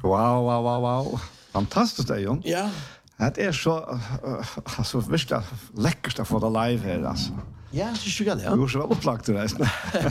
Wow. Fantastiskt det, Jon. Ja. Det så alltså visst läckert att få det live här alltså. Ja, det är ju det. Du har så upplagt det resten.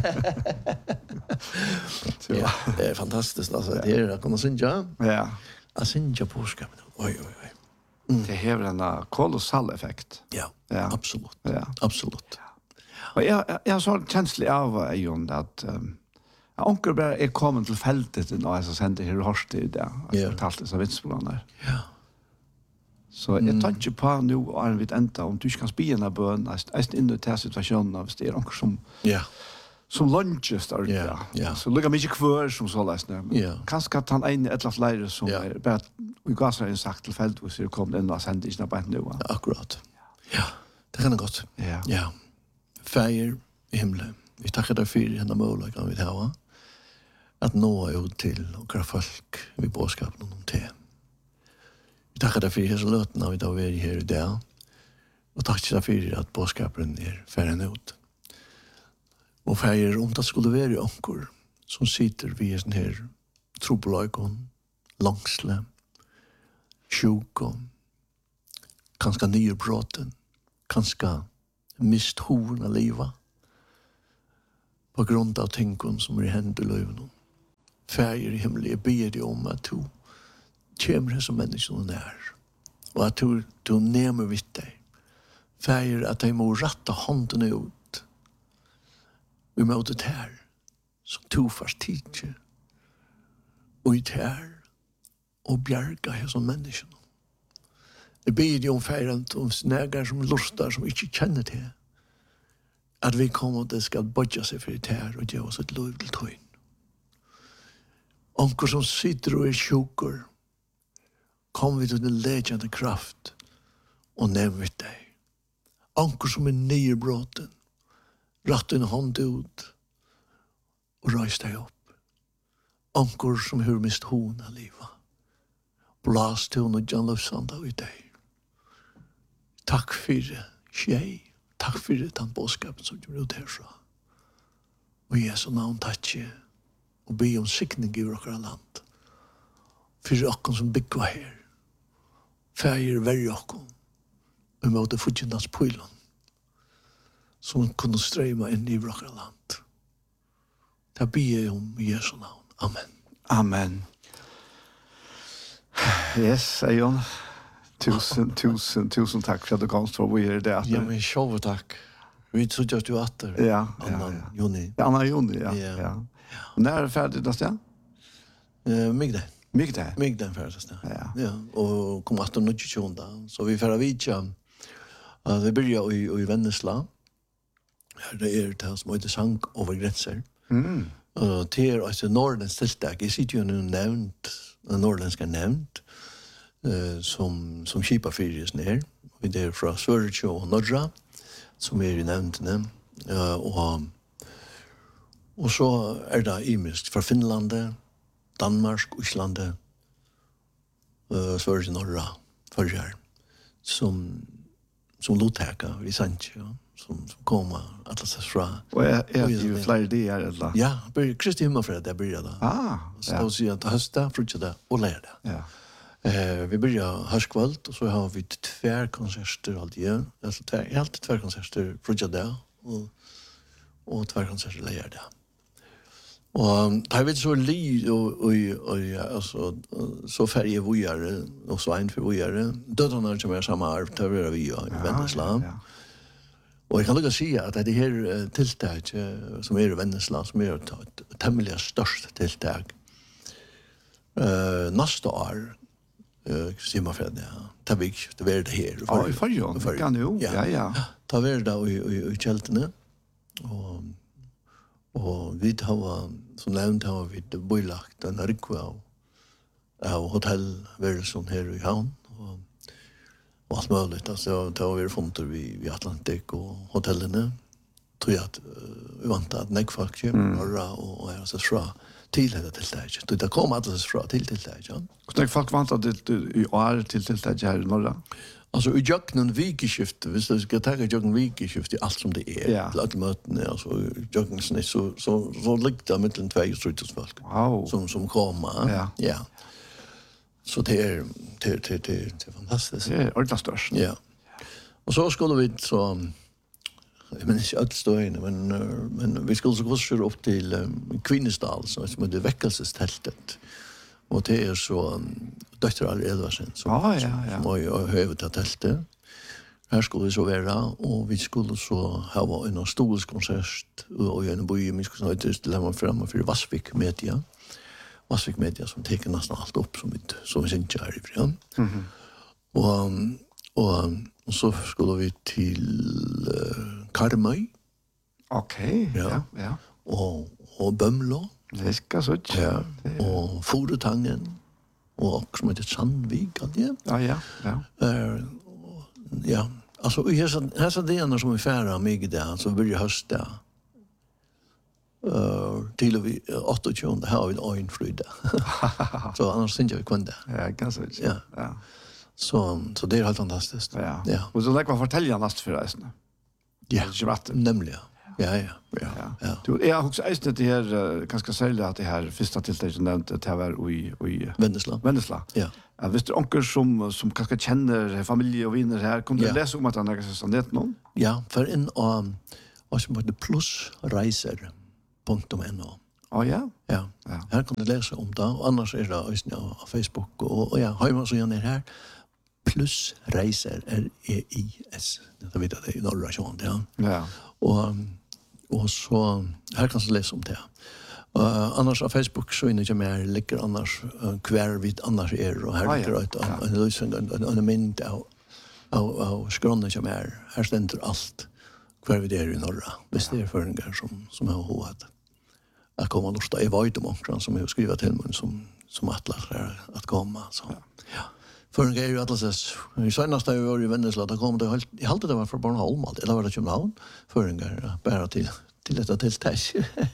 Ja, det är fantastiskt alltså. Det är att kunna synja. Ja. Att synja på skapen. Oj. Det har en kolossal effekt. Ja, absolut. Ja. Absolut. Och jag så känslig av Jon att onkel bara är kommen till fältet när jag sände här hörst det där. Jag fortalte det så vitsplanen där. Ja. Så jag tar inte på nu och vi ända om du kan spela en bön näst in i den situationen av det onkel som som lunches där. Ja. Så lukar mycket kvar som så läsna. Ja. Kanske att han en ett av lärare som är bara vi går så en sagt till fält och så kom den och sände inte på nu. Akkurat. Ja. Det kan gott. Ja. Ja. Färger i himlen. Vi tackar dig för den möjligheten vi har. Att nå ut till och folk vi bådskapen om det. Vi tackar dig för hela löten vi tar vi här idag. Och tack dig för att bådskapen färren ut. Och färger om det skulle vara ankor som sitter vid en här trobolagen, långsle, sjukom, kanske nybrotten, kanske mist horn av livet på grund av tänkon som i händer löven. Färger i himlen, jag ber dig om att du kommer som människan är och att du nämmer vid dig. Färger att de må ratta handen ut vi möter här som du fast tidsar och i här och bjärga här som människan. Jag ber dig om färgen om snägar som lustar som inte känner det. Att vi kommer att det ska bodja sig för det här och ge oss ett liv till tøyn. Onker som sitter och är sjukor kom vi till den läkande kraft och nämn dig. Onker som är nybrotten ratt en hand ut och röjs dig upp. Onker som hur mist hon av livet blast till och Jan Lufsanda i dig. Tack för det, tjej. Tack för det, den bådskapen som du ut här så. Och Jesu navn tack och be om siktning i våra land. För oss som bygger här. Färger värre oss. Vi måste fortsätta pojlen. Som kunde strömma in i våra land. Det ber jag om Jesu navn. Amen. Amen. Yes, Jon. Tusen tack för att du kom så vi är där. Ja, men själv tack. Vi tror att du åter. Ja. Juni. Anna Juni, ja. När är färdigt det? Migden färdigt det. Ja. Och kom att nu tjunda. Så vi färra vidja. Vi börjar i Vennesla. Det är det som heter Sank över gränser. Och det är alltså Nordens tillstag. Jag sitter ju nu nämnt, norrländska nämnt. Som skipar fyris ner. Vi är från Sverige och Norra som är i nämnden. Och så är det imiskt från Finland, Danmark, Island, Sverige, Norra, förr som lottäka i Sanche, som kommer att läsa från. Och är ju fler det eller? Ja, Kristi himmelfred det började. Så säger att hösta frutjade och lärde. Ja. Vi börjar hörstkvällt och så har vi tvärkonserter alltid. Alltså tvärkonserter frutjade och tvärkonserter lärde. Och det vet så li och alltså så färje vojare och så en för vojare. Dödarna som är samma arv tar vi i Vennesla. Och jag kan lugga säga att det här tilltag som är i Vennesla som är ett tämligen störst tilltag. Nästa år Simafred, ta vi det var det här. Ja, i förrjön. Kan ju. Ja. Ta vi det i kältene. Och vi har som nämnt har vi det boilagt en rikva av hotell version här i Havn och allt möjligt. Alltså det har vi funnit vid Atlantic och hotellene. Tror jag att vi väntar att folk kommer och är så bra. Till det tilltaget. Det kommer att från till tilltaget. Hur folk väntar i år till tilltaget här i norra? Alltså i jöknen vikskift, hvis du ska ta jöknen vikskift i allt som det är. Till att möten alltså jöknen så ligger det mellan 2 och 3 folk. Som kommer. Ja. Så det är fantastiskt. Det är ordentligt störst. Ja. Och så skulle vi så men inte allt stå inne men vi skulle så gå så upp till Kvinnestad så som det väckelsestältet. Och det är så dotter Alli Edvardsen som har hövet att tältet. Här skulle vi så vara och vi skulle så ha en stor konsert och en by vi skulle inte lämna fram för Vassvik Media. Vassvik Media som tar nästan allt upp som vi syns här i fram. Och så skulle vi till Karmøy. Okej. Ja. Och Bömlo. Det ska så. Ja. Och Foretangen och som heter Sandvik ja. Ja. Alltså här så det är som vi färra mig där så vill jag hösta. Till vi 28 det har vi en flyda. Så annars syns jag kunde. Ja, ganska. Ja. Så det är helt fantastiskt. Ja. Och så lägger man fortälja näst för dig. Ja, nämligen. Ja. Du är också äst det här ganska sällan att det här första tilltaget nämnt att det var i Vennesla. Ja. Ja, visst onkel som kanske känner familj och vänner här kunde läsa om att han har så det någon. Ja, för en och som det plusreiser.no. Ja. Här kan du läsa om det och annars är det också på Facebook och har man så gärna här plusreiser REIS. Det vet jag det i norra sjön Ja. Och så här kan du läsa om det. Annars på Facebook så inne jag mer lägger annars kvar vid annars och här ligger det en mynd av skronen som här ständer allt kvar vid i norra. Visst det är föringar som har hovat att komma och stå i Vajtomokran som har skrivit till mig som atlas att komma så. Ja. Föringar är ju atlas i senaste år i Vennesla då kom det helt i allt det var för Bornholm allt eller var det Köpenhamn föringar bara till detta tilltäck.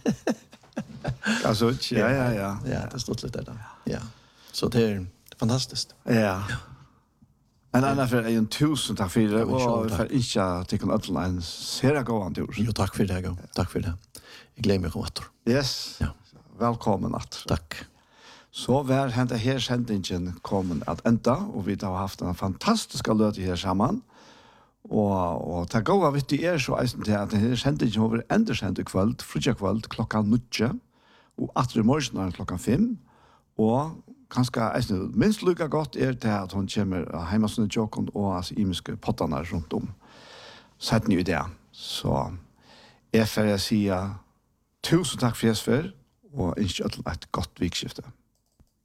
Alltså ja. Det står lite där. Ja. Så det är fantastiskt. Ja. Men annars för en tusen tack för det och för inte att kan online ser gå an tur. Jo tack för det. Tack för det. Jag glömmer mig åter. Yes. Ja. Välkommen att. Tack. Så var hända här sändningen kommer att ända och vi har haft en fantastisk låt här samman. Og ta gåa vet du så eisen til at det sendte ikke over enda sendte kveld, frutja kveld, klokka 9, og atre morgen klokka 5, og kanskje eisen minst lukka godt til at hun kommer heimasunne tjokken og altså imiske pottene rundt om. Sett ni det. Så jeg får si tusen takk for jeg og ikke et godt vikskifte.